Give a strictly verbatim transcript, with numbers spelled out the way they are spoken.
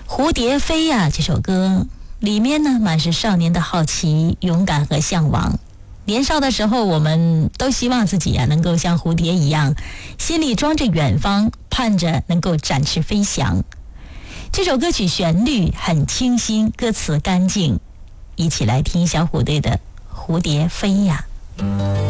蝴蝶飞呀，这首歌里面呢满是少年的好奇、勇敢和向往。年少的时候，我们都希望自己呀、啊、能够像蝴蝶一样，心里装着远方，盼着能够展翅飞翔。这首歌曲旋律很清新，歌词干净，一起来听小虎队的《蝴蝶飞呀》。